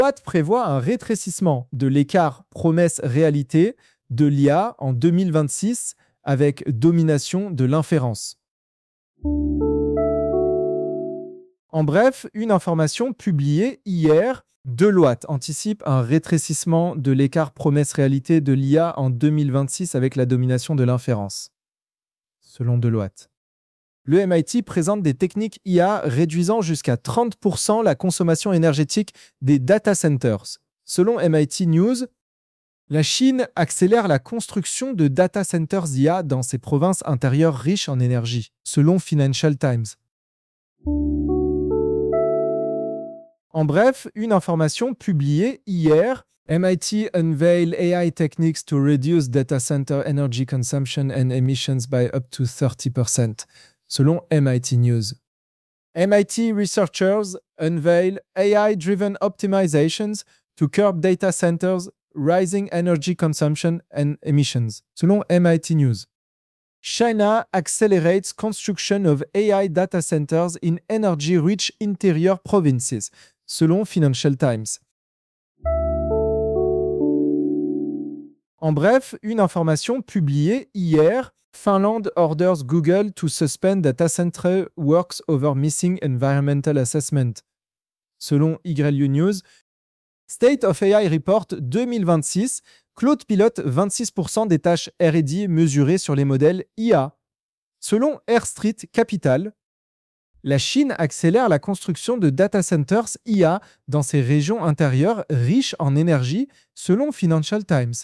Watt prévoit un rétrécissement de l'écart promesse-réalité de l'IA en 2026 avec domination de l'inférence. En bref, une information publiée hier, Deloitte anticipe un rétrécissement de l'écart promesse-réalité de l'IA en 2026 avec la domination de l'inférence. Selon Deloitte. Le MIT présente des techniques IA réduisant jusqu'à 30% la consommation énergétique des data centers. Selon MIT News, la Chine accélère la construction de data centers IA dans ses provinces intérieures riches en énergie, selon Financial Times. En bref, une information publiée hier, MIT unveil AI techniques to reduce data center energy consumption and emissions by up to 30%, selon MIT News. MIT researchers unveil AI-driven optimizations to curb data centers' rising energy consumption and emissions, selon MIT News. China accelerates construction of AI data centers in energy-rich interior provinces, selon Financial Times. En bref, une information publiée hier, Finland orders Google to suspend data center works over missing environmental assessment. Selon YU News, State of AI Report 2026, Claude pilote 26% des tâches R&D mesurées sur les modèles IA. Selon Air Street Capital, la Chine accélère la construction de data centers IA dans ses régions intérieures riches en énergie, selon Financial Times.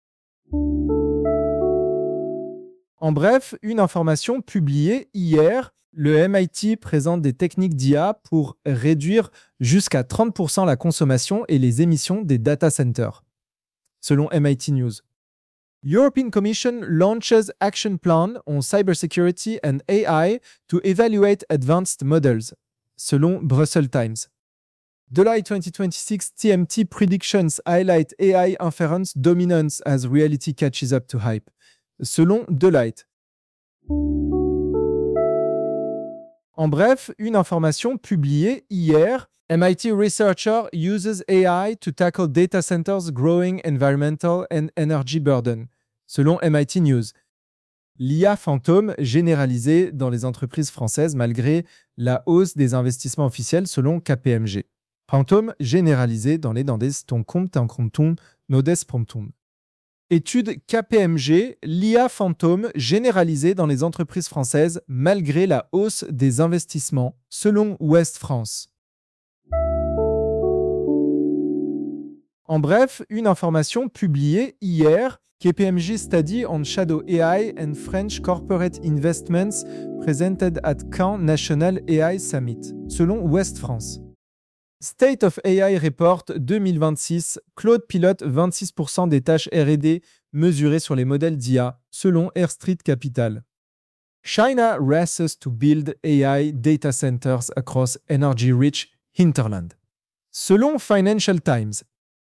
En bref, une information publiée hier, le MIT présente des techniques d'IA pour réduire jusqu'à 30% la consommation et les émissions des data centers, selon MIT News. European Commission launches action plan on cybersecurity and AI to evaluate advanced models, selon Brussels Times. Deloitte 2026 TMT predictions highlight AI inference dominance as reality catches up to hype, selon Deloitte. En bref, une information publiée hier, MIT researcher uses AI to tackle data centers' growing environmental and energy burden, selon MIT News. L'IA fantôme généralisée dans les entreprises françaises malgré la hausse des investissements officiels, selon KPMG. Fantôme généralisé dans les dandes ton compte en comptum nodes promptum. Étude KPMG, l'IA fantôme généralisée dans les entreprises françaises malgré la hausse des investissements, selon Ouest France. En bref, une information publiée hier, KPMG Study on Shadow AI and French Corporate Investments presented at Caen National AI Summit, selon Ouest France. State of AI Report 2026, Claude pilote 26% des tâches R&D mesurées sur les modèles d'IA, selon Air Street Capital. China races to build AI data centers across energy-rich hinterland, selon Financial Times.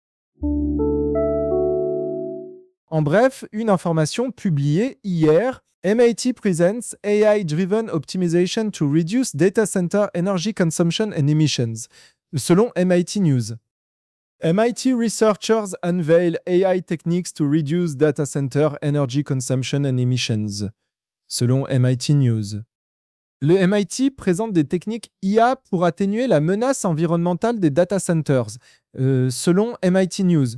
En bref, une information publiée hier, MIT presents AI-driven optimization to reduce data center energy consumption and emissions, selon MIT News. MIT researchers unveil AI techniques to reduce data center energy consumption and emissions, selon MIT News. Le MIT présente des techniques IA pour atténuer la menace environnementale des data centers, selon MIT News.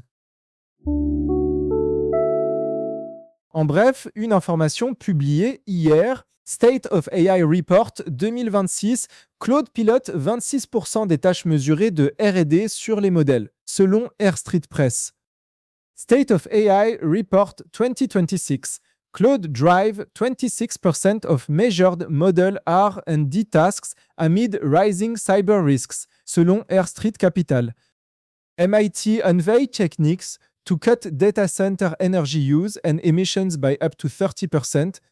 En bref, une information publiée hier, State of AI Report 2026, Claude pilote 26% des tâches mesurées de R&D sur les modèles, selon Air Street Press. State of AI Report 2026, Claude drive 26% of measured model R&D tasks amid rising cyber risks, selon Air Street Capital. MIT unveil techniques to cut data center energy use and emissions by up to 30%,